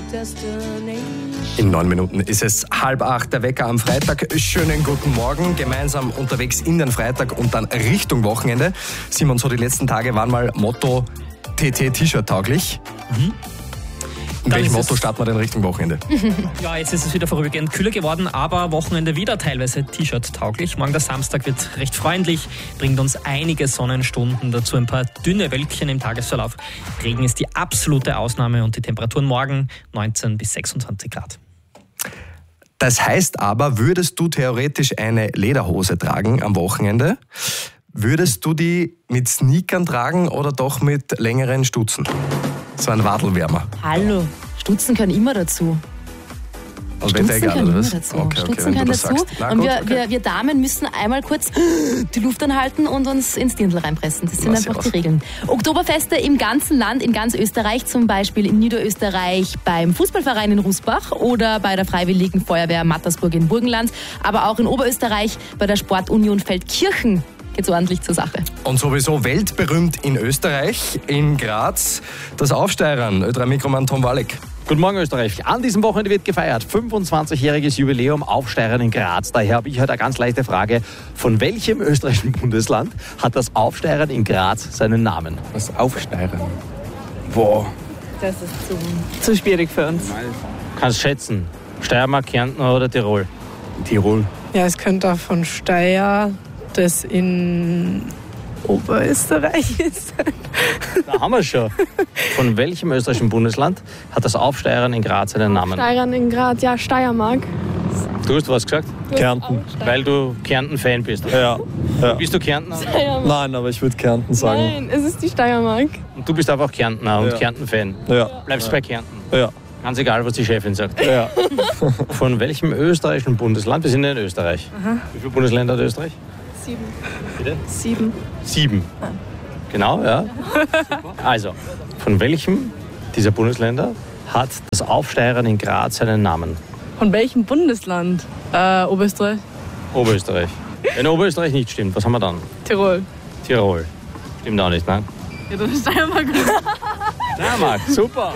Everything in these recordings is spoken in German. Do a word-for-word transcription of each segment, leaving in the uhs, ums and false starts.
In neun Minuten ist es halb acht, der Wecker am Freitag. Schönen guten Morgen, gemeinsam unterwegs in den Freitag und dann Richtung Wochenende. Simon, so die letzten Tage waren mal Motto T T-T-Shirt tauglich. Mhm. In welchem Motto starten wir denn Richtung Wochenende? Ja, jetzt ist es wieder vorübergehend kühler geworden, aber Wochenende wieder teilweise T-Shirt tauglich. Morgen der Samstag wird recht freundlich, bringt uns einige Sonnenstunden, dazu ein paar dünne Wölkchen im Tagesverlauf. Regen ist die absolute Ausnahme und die Temperaturen morgen neunzehn bis sechsundzwanzig Grad. Das heißt aber, würdest du theoretisch eine Lederhose tragen am Wochenende, würdest du die mit Sneakern tragen oder doch mit längeren Stutzen? So ein Wadelwärmer. Hallo, Stutzen können immer dazu. Und Wetter egal, oder was? Dazu. Okay, okay, Stutzen wenn können du das dazu. sagst. Na, und gut, wir, okay. wir, wir Damen müssen einmal kurz die Luft anhalten und uns ins Dirndl reinpressen. Das sind Na, einfach servus. die Regeln. Oktoberfeste im ganzen Land, in ganz Österreich, zum Beispiel in Niederösterreich beim Fußballverein in Rusbach oder bei der Freiwilligen Feuerwehr Mattersburg in Burgenland, aber auch in Oberösterreich bei der Sportunion Feldkirchen. Geht so ordentlich zur Sache. Und sowieso weltberühmt in Österreich, in Graz, das Aufsteirern. Ö drei Mikroman Tom Walek. Guten Morgen Österreich. An diesem Wochenende wird gefeiert. fünfundzwanzigjähriges Jubiläum Aufsteirern in Graz. Daher habe ich heute eine ganz leichte Frage. Von welchem österreichischen Bundesland hat das Aufsteirern in Graz seinen Namen? Das Aufsteirern. Boah. Das ist zu, zu schwierig für uns. Kannst schätzen. Steiermark, Kärnten oder Tirol? Tirol. Ja, es könnte auch von Steyr, das in Oberösterreich ist. Da haben wir es schon. Von welchem österreichischen Bundesland hat das Aufsteirern in Graz seinen Namen? Steirern in Graz, ja, Steiermark. Du hast was gesagt? Kärnten. Weil du Kärnten-Fan bist. Ja. ja. Bist du Kärntner? Steiermark. Nein, aber ich würde Kärnten sagen. Nein, es ist die Steiermark. Und du bist einfach Kärntner und Ja. Kärnten-Fan. Ja. Bleibst bei Kärnten. Ja. Ganz egal, was die Chefin sagt. Ja. Von welchem österreichischen Bundesland? Wir sind ja in Österreich. Wie viele Bundesländer hat Österreich? Sieben. Bitte? Sieben. Sieben. Genau, ja. Also, von welchem dieser Bundesländer hat das Aufsteirern in Graz seinen Namen? Von welchem Bundesland? Äh, Oberösterreich. Oberösterreich. Wenn Oberösterreich nicht stimmt, was haben wir dann? Tirol. Tirol. Stimmt auch nicht, nein? Ja, das ist Steiermark. Steiermark, super.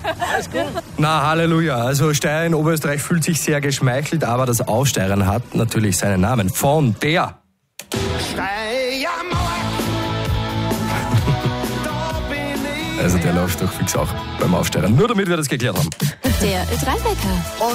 Na, Halleluja. Also Steyr in Oberösterreich fühlt sich sehr geschmeichelt, aber das Aufsteirern hat natürlich seinen Namen. Von der Also der läuft doch fix auch beim Aufsteirern. Nur damit wir das geklärt haben. Der Ö drei Wecker.